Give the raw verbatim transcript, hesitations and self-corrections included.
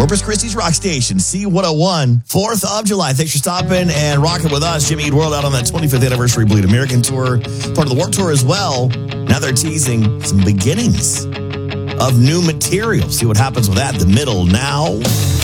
Corpus Christi's Rock Station, C one oh one, fourth of July. Thanks for stopping and rocking with us. Jimmy Eat World out on that twenty-fifth anniversary Bleed American tour, part of the Warped Tour as well. Now they're teasing some beginnings of new material. See what happens with that in the middle now.